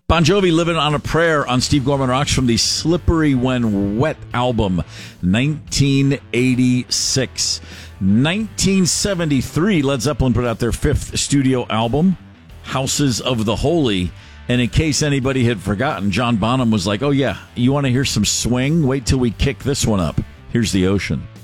Bon Jovi, Living on a Prayer on Steve Gorman Rocks from the Slippery When Wet album, 1986. 1973, Led Zeppelin put out their fifth studio album, Houses of the Holy. And in case anybody had forgotten, John Bonham was like, oh yeah, you want to hear some swing? Wait till we kick this one up. Here's the ocean.